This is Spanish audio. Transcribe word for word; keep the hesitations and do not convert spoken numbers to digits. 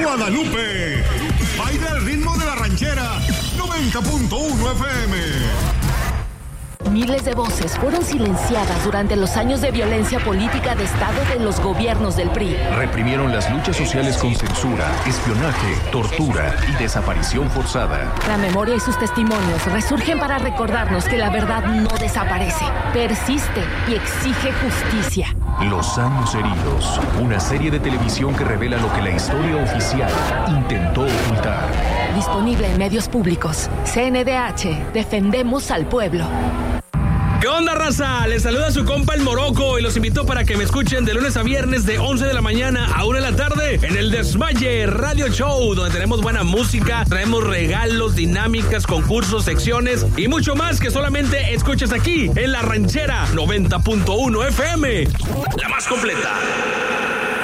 Guadalupe. Baila el ritmo de la ranchera. noventa punto uno F M. Miles de voces fueron silenciadas durante los años de violencia política de Estado de los gobiernos del P R I. Reprimieron las luchas sociales con censura, espionaje, tortura y desaparición forzada. La memoria y sus testimonios resurgen para recordarnos que la verdad no desaparece, persiste y exige justicia. Los años heridos, una serie de televisión que revela lo que la historia oficial intentó ocultar. Disponible en medios públicos. C N D H, defendemos al pueblo. ¿Qué onda, raza? Les saluda su compa el Moroco y los invito para que me escuchen de lunes a viernes de once de la mañana a una de la tarde en el Desmaye Radio Show, donde tenemos buena música, traemos regalos, dinámicas, concursos, secciones y mucho más que solamente escuchas aquí en La Ranchera noventa punto uno F M, la más completa.